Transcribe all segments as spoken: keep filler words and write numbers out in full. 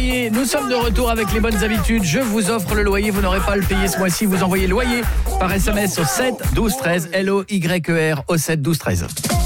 loyer. Nous sommes de retour avec les bonnes habitudes. Je vous offre le loyer, vous n'aurez pas à le payer ce mois-ci. Vous envoyez loyer par S M S au sept douze treize. L O Y E R au sept douze treize.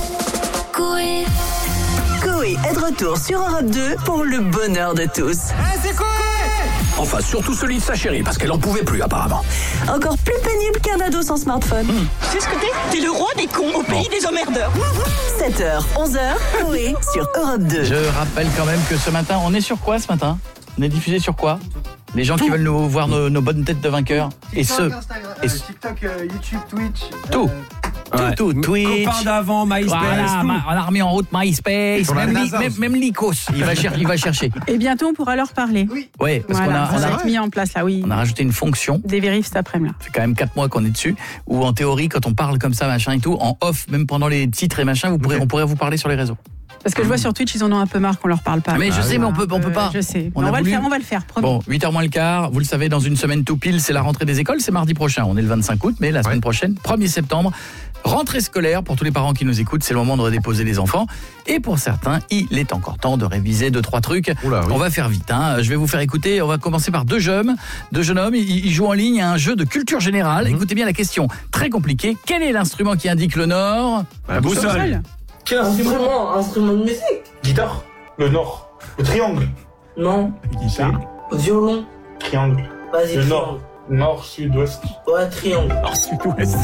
Coé Coé est de retour sur Europe deux pour le bonheur de tous. Hey, c'est Coé! Enfin, surtout celui de sa chérie, parce qu'elle en pouvait plus apparemment. Encore plus pénible qu'un ado sans smartphone. Mmh. C'est ce que t'es. T'es le roi des cons au pays des emmerdeurs. sept heures, onze heures, Coé sur Europe deux. Je rappelle quand même que ce matin, on est sur quoi ce matin? On est diffusé sur quoi? Les gens qui veulent nous voir nos, nos bonnes têtes de vainqueurs. TikTok, et ce Instagram, et euh, TikTok, euh, YouTube, Twitch. Tout. Euh, Ouais. Tout, tout, Twitch. Copain d'avant, MySpace. Voilà, ma, on a remis en route MySpace, même, li, même, même Lycos, il va, cher, il va chercher. Et bientôt, on pourra leur parler. Oui. Ouais, parce voilà, qu'on a, ça on va a, être mis en place là, oui. on a rajouté une fonction. Des vérifs cet après-midi. Ça fait quand même quatre mois qu'on est dessus, où en théorie, quand on parle comme ça, machin et tout, en off, même pendant les titres et machin, vous pourrez, on pourrait vous parler sur les réseaux. Parce que je vois sur Twitch, ils en ont un peu marre qu'on leur parle pas. Mais je ah, sais, mais on peut, on peut pas. Je sais. On, on va voulu... le faire, on va le faire. Promis. Bon, huit heures moins le quart, vous le savez, dans une semaine tout pile, c'est la rentrée des écoles, c'est mardi prochain. On est le vingt-cinq août, mais la semaine ouais. prochaine, premier septembre, rentrée scolaire pour tous les parents qui nous écoutent, c'est le moment de redéposer les enfants. Et pour certains, il est encore temps de réviser deux, trois trucs. Oula, oui. On va faire vite, hein. Je vais vous faire écouter, on va commencer par deux jeunes, deux jeunes hommes, ils, ils jouent en ligne à un jeu de culture générale. Mmh. Écoutez bien la question, très compliquée. Quel est l'instrument qui indique le nord? La boussole. Quel instrument? Instrument de musique? Guitare. Le nord. Le triangle. Non. Guitare. Violon. Triangle. Vas-y, le triangle. nord. Nord, sud, ouest. Ouais, triangle. Nord, sud, ouest.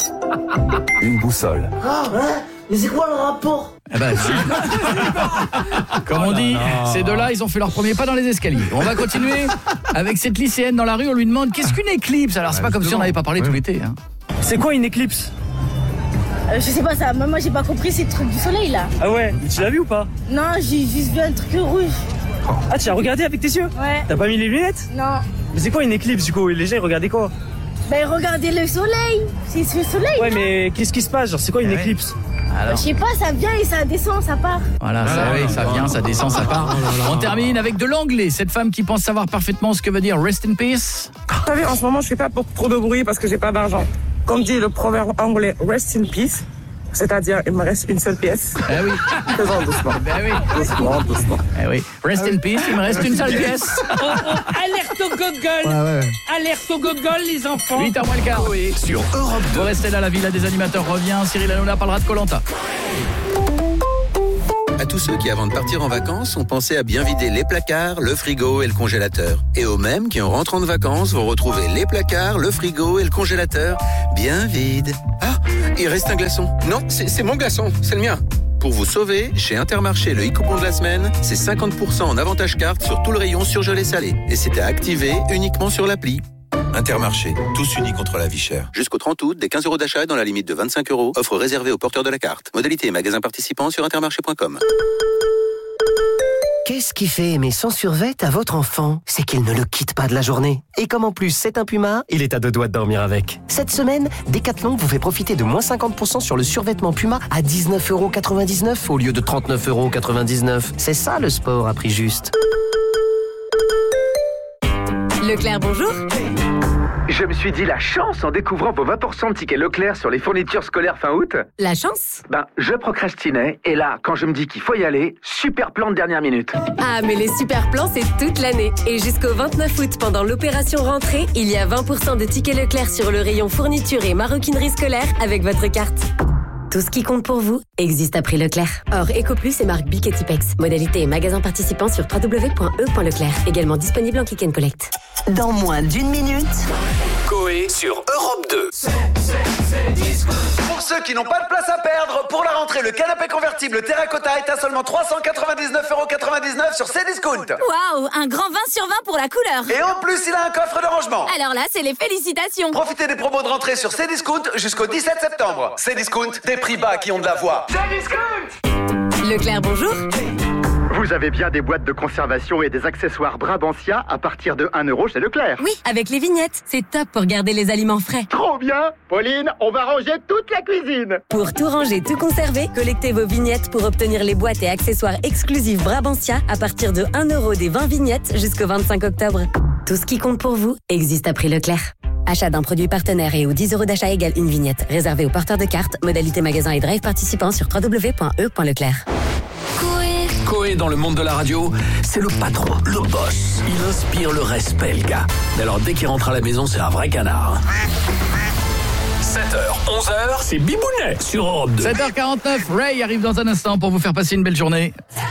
Une boussole. Ah, ouais. Mais c'est quoi le rapport? Eh ben, comme on dit, ces deux-là, ils ont fait leur premier pas dans les escaliers. On va continuer avec cette lycéenne dans la rue. On lui demande qu'est-ce qu'une éclipse? Alors, c'est pas comme si on n'avait pas parlé oui. tout l'été. Hein. C'est quoi une éclipse? Euh, je sais pas ça, moi j'ai pas compris ces trucs du soleil là. Ah ouais, tu l'as vu ou pas? Non, j'ai juste vu un truc rouge. Ah, tu as regardé avec tes yeux? Ouais. T'as pas mis les lunettes? Non. Mais c'est quoi une éclipse du coup? Les gens ils regardaient quoi? Ben regardez le soleil, c'est le soleil. Ouais, non? Mais qu'est-ce qui se passe? Genre c'est quoi une ouais. éclipse? Alors. Je sais pas, ça vient et ça descend, ça part. Voilà, ça, oui, ça vient, ça descend, ça part. On termine avec de l'anglais. Cette femme qui pense savoir parfaitement ce que veut dire rest in peace. Vous savez, en ce moment je fais pas pour trop de bruit parce que j'ai pas d'argent. Comme dit le proverbe anglais rest in peace. C'est-à-dire, il me reste une seule pièce. Eh oui. Faisons doucement. Ben oui. Doucement, doucement. Eh oui. Rest in peace, il me reste une seule pièce. Oh, oh, alerte au gogol. Ouais, ouais. Alerte au gogol, les enfants. huit heures moins le quart. Oui, sur Europe deux. Vous restez là, la villa des animateurs revient. Cyril Hanouna parlera de Koh-Lanta. À tous ceux qui, avant de partir en vacances, ont pensé à bien vider les placards, le frigo et le congélateur. Et aux mêmes qui, en rentrant de vacances, vont retrouver les placards, le frigo et le congélateur bien vides. Ah, il reste un glaçon. Non, c'est, c'est mon glaçon, c'est le mien. Pour vous sauver, chez Intermarché, le e-coupon de la semaine, c'est cinquante pour cent en avantage carte sur tout le rayon surgelé salé. Et c'est à activer uniquement sur l'appli. Intermarché, tous unis contre la vie chère. Jusqu'au trente août, des quinze euros d'achat dans la limite de vingt-cinq euros. Offre réservée aux porteurs de la carte. Modalité et magasins participants sur intermarché point com. Qu'est-ce qui fait aimer son survêt à votre enfant? C'est qu'il ne le quitte pas de la journée. Et comme en plus c'est un puma, il est à deux doigts de dormir avec. Cette semaine, Decathlon vous fait profiter de moins cinquante pour cent sur le survêtement Puma à dix-neuf euros quatre-vingt-dix-neuf au lieu de trente-neuf euros quatre-vingt-dix-neuf. C'est ça le sport à prix juste. Leclerc, bonjour. Je me suis dit la chance en découvrant vos vingt pour cent de tickets Leclerc sur les fournitures scolaires fin août. La chance? Ben, je procrastinais et là, quand je me dis qu'il faut y aller, super plan de dernière minute. Ah, mais les super plans, c'est toute l'année. Et jusqu'au vingt-neuf août, pendant l'opération rentrée, il y a vingt pour cent de tickets Leclerc sur le rayon fourniture et maroquinerie scolaire avec votre carte. Tout ce qui compte pour vous existe à prix Leclerc. Or, EcoPlus et marque Bic et Tipex. Modalité et magasin participant sur w w w point e point leclerc. Également disponible en click and collect. Dans moins d'une minute, Coé sur Europe deux. C'est, c'est, c'est disco. Pour ceux qui n'ont pas de place à perdre, pour la rentrée, le canapé convertible Terracotta est à seulement trois cent quatre-vingt-dix-neuf euros quatre-vingt-dix-neuf sur Cdiscount. Waouh, un grand vingt sur vingt pour la couleur. Et en plus, il a un coffre de rangement. Alors là, c'est les félicitations. Profitez des promos de rentrée sur Cdiscount jusqu'au dix-sept septembre. Cdiscount, des prix bas qui ont de la voix. Cdiscount. Leclerc, bonjour. Vous avez bien des boîtes de conservation et des accessoires Brabantia à partir de un euro chez Leclerc. Oui, avec les vignettes. C'est top pour garder les aliments frais. Trop bien. Pauline, on va ranger toute la cuisine. Pour tout ranger, tout conserver, collectez vos vignettes pour obtenir les boîtes et accessoires exclusifs Brabantia à partir de un euro des vingt vignettes jusqu'au vingt-cinq octobre. Tout ce qui compte pour vous existe à prix Leclerc. Achat d'un produit partenaire et ou dix euros d'achat égale une vignette. Réservé aux porteurs de cartes. Modalité magasin et drive participants sur w w w point e point leclerc. Coé. Coé dans le monde de la radio, c'est le patron, le boss. Il inspire le respect, le gars. Mais alors dès qu'il rentre à la maison, c'est un vrai canard. sept heures, onze heures, c'est Bibounet sur Europe deux. sept heures quarante-neuf, Ray arrive dans un instant pour vous faire passer une belle journée.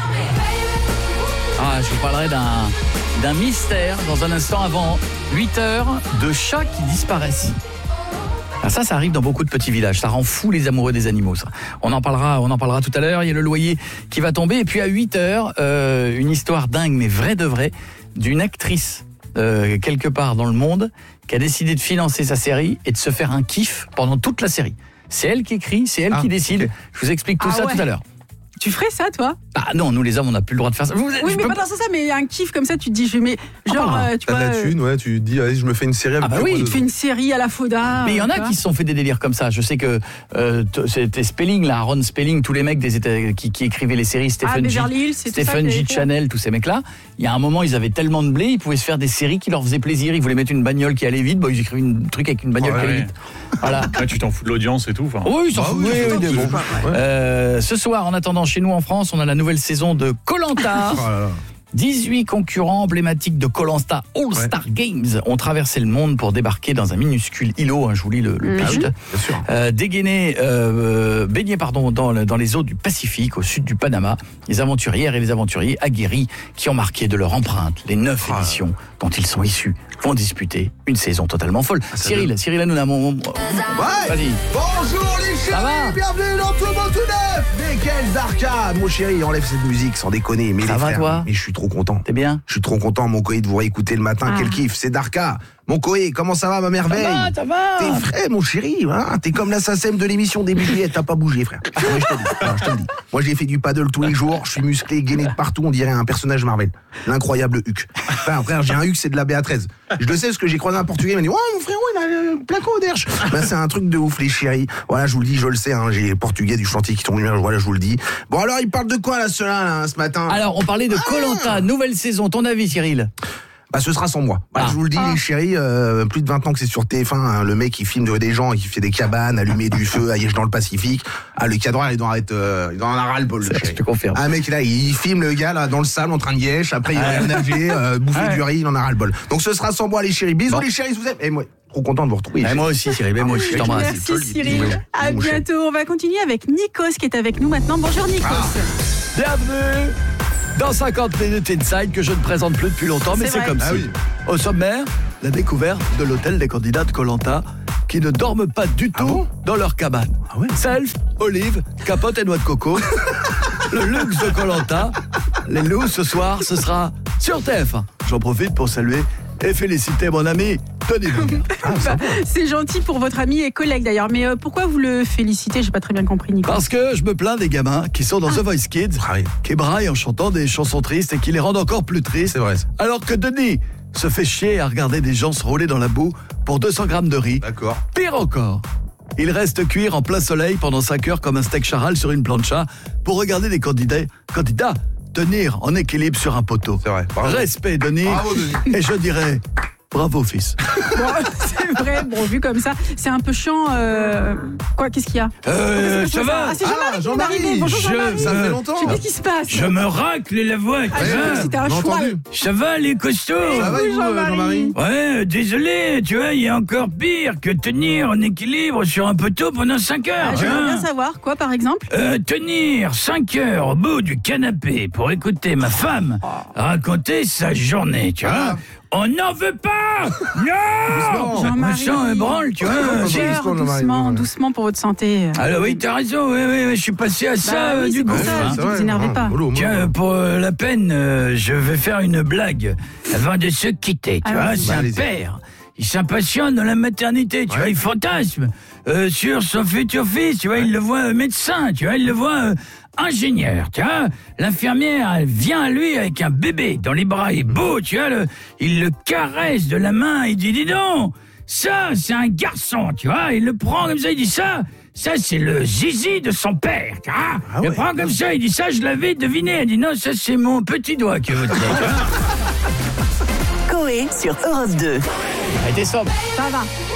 Ah, je vous parlerai d'un, d'un mystère dans un instant avant huit heures, de chats qui disparaissent. Ah, ça, ça arrive dans beaucoup de petits villages. Ça rend fou les amoureux des animaux, ça. On en parlera, on en parlera tout à l'heure. Il y a le loyer qui va tomber. Et puis à huit heures, euh, une histoire dingue, mais vraie de vraie, d'une actrice euh, quelque part dans le monde qui a décidé de financer sa série et de se faire un kiff pendant toute la série. C'est elle qui écrit, c'est elle ah, qui décide. Okay. Je vous explique tout ah, ça ouais. tout à l'heure. Tu ferais ça, toi? Ah non, nous les hommes, on n'a plus le droit de faire ça. Vous, oui, mais pas dans ça, mais un kiff comme ça, tu te dis, je mets genre, ah, euh, tu vois, de la thune, ouais, tu te dis, allez, je me fais une série avec. Ah bah oui, tu te fais une série à la Fauda. Mais il y en a qui se sont fait des délires comme ça. Je sais que euh, c'était Spelling, là, Aaron Spelling, tous les mecs des États qui, qui écrivaient les séries, Stephen, ah, G, Hills, Stephen G. Channel, tous ces mecs-là. Il y a un moment, ils avaient tellement de blé, ils pouvaient se faire des séries qui leur faisaient plaisir. Ils voulaient mettre une bagnole qui allait vite, bah, ils écrivaient un truc avec une bagnole ouais, qui allait vite. Voilà. Là, tu t'en fous de l'audience et tout. Enfin. Oui, ils s'en foutent. Ce soir, en attendant, chez nous en France, on a la nouvelle saison de Koh-Lanta. Oh dix-huit concurrents emblématiques de Koh-Lanta All-Star ouais. Games ont traversé le monde pour débarquer dans un minuscule îlot, hein, je vous lis le, le pitch, mmh. euh, dégainé, euh, baigné pardon, dans, dans les eaux du Pacifique, au sud du Panama. Les aventurières et les aventuriers aguerris qui ont marqué de leur empreinte les neuf ah. éditions dont ils sont issus vont disputer une saison totalement folle. Ah, Cyril, donne... Cyril Hanouna, mon... mon... Ouais. Vas-y. Bonjour les chéris, bienvenue dans Tout le monde tout neuf. Mais quels arcades, mon chéri, enlève cette musique sans déconner. Mais ça les va frères, toi? Mais je suis trop content. T'es bien? Je suis trop content, mon Coé, de vous réécouter le matin. Ah. Quel kiff, c'est Darka. Mon Coé, comment ça va, ma merveille? Ça va, ça va. T'es frais, mon chéri, hein. T'es comme la SACEM de l'émission début juillet, t'as pas bougé, frère. Ouais, je te dis, non, je te le dis. Moi, j'ai fait du paddle tous les jours, je suis musclé, gainé de partout, on dirait un personnage Marvel. L'incroyable Huck. Enfin, frère, j'ai un Huck, c'est de la B A treize. Je le sais parce que j'ai croisé un Portugais, il m'a dit, oh, mon frérot, il a euh, plein coup d'herche. Ben, c'est un truc de ouf, les chéris. Voilà, je vous le dis, je le sais, hein, j'ai les Portugais du chantier qui tombent lumière, voilà, je vous le dis. Bon, alors, il parle de quoi, là, ceux-là, là, ce matin? Alors, on parlait de ah Koh-Lanta, nouvelle saison. Ton avis, Cyril? Bah, ce sera sans moi. Bah, ah. Je vous le dis, ah. les chéris, euh, plus de vingt ans que c'est sur T F un, hein, le mec qui filme des gens, qui fait des cabanes, allumer du feu, aillèche dans le Pacifique. Ah, le cadreur, il doit être, euh, il doit en avoir ras le bol, le chéri. Je te confirme. Ah, mec, là, il filme le gars, là, dans le sable, en train de yèche, après, il va aller nager, euh, bouffer ah. du riz, il en a ras le bol. Donc, ce sera sans moi, les chéris. Bisous, bon. les chéris, vous êtes, et moi, trop content de vous retrouver. Et moi aussi, Cyril, mais moi aussi, je t'embrasse. Merci, Cyril. À bientôt. On va continuer avec Nikos, qui est avec nous maintenant. Bonjour, Nikos. Ah. Bienvenue dans cinquante minutes Inside, que je ne présente plus depuis longtemps, mais c'est, c'est comme ça. Ah oui. Au sommaire, la découverte de l'hôtel des candidats de Koh-Lanta qui ne dorment pas du tout ah bon dans leur cabane. Ah ouais. Self, olive, capote et noix de coco. Le luxe de Koh-Lanta. Les loups, ce soir, ce sera sur T F un. J'en profite pour saluer et féliciter mon ami Tony Bouquet. Ah, c'est gentil pour votre ami et collègue d'ailleurs, mais euh, pourquoi vous le félicitez? J'ai pas très bien compris, Nico. Parce que je me plains des gamins qui sont dans ah. The Voice Kids, qui braillent en chantant des chansons tristes et qui les rendent encore plus tristes. C'est vrai. Alors que Denis se fait chier à regarder des gens se rouler dans la boue pour deux cents grammes de riz. D'accord. Pire encore, il reste cuire en plein soleil pendant cinq heures comme un steak charal sur une plancha pour regarder des candidats, candidats tenir en équilibre sur un poteau. C'est vrai. Bravo. Respect, Denis. Bravo, Denis. Et je dirais... Bravo, fils. Bon, c'est vrai, bon, vu comme ça, c'est un peu chiant. Euh... Quoi, qu'est-ce qu'il y a? Euh, ça va? Ah, c'est Jean-Marie, ah, Jean-Marie. Bonjour, Jean-Marie. Ça fait longtemps. Qu'est-ce qui se passe? Je me racle la voix. Ah, j'ai cru que c'était un choual. Ça va, les costauds? Ça va, vous, Jean-Marie? Ouais, désolé, tu vois, il y a encore pire que tenir en équilibre sur un poteau pendant cinq heures. Ah, j'aimerais bien savoir, quoi, par exemple? Euh, tenir cinq heures au bout du canapé pour écouter ma femme raconter sa journée, tu vois. Ah. On n'en veut pas. Non. Jean-Marie. Je me sens un branle, tu vois. Doucement, doucement, doucement pour votre santé. Alors oui, t'as raison, oui, oui, oui, je suis passé à ça, bah, oui, du c'est coup. Pour ça, ne vous énervez pas. Tiens, pour la peine, euh, je vais faire une blague avant de se quitter, tu ah, vois. C'est bah, un allez-y. Père. Il s'impatiente dans la maternité, tu ouais. vois, il fantasme euh, sur son futur fils, tu vois, ouais. il le voit euh, médecin, tu vois, il le voit euh, ingénieur, tu vois. L'infirmière, elle vient à lui avec un bébé dans les bras, il est beau, tu vois, le, il le caresse de la main, il dit, dis donc, ça, c'est un garçon, tu vois, il le prend comme ça, il dit ça, ça, c'est le zizi de son père, tu vois. Ah il ouais. le prend comme ça, il dit ça, je l'avais deviné, il dit non, ça, c'est mon petit doigt que vous dites, tu vois. Coé sur Europe deux. Elle était sobre. Ça va.